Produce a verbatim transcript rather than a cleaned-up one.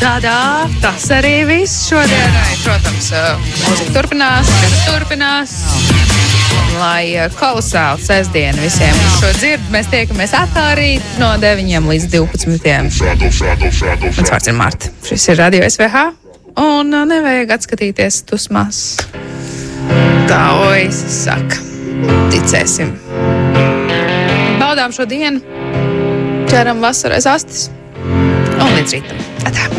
Tādā, tas arī viss šodienai. Protams, mūzika turpinās, kas turpinās. Lai kolosāli sestdienu visiem, kas šo dzird, mēs tiekamies atkal rīt no deviņiem līdz divpadsmitiem. Mans vārds ir Marta. Šis ir Radio S V H. Un nevajag atskatīties tusmās. Tā oisi saka. Ticēsim. Baudām šo dienu. Ķeram vasarais astis. Un līdz rītam. Atā.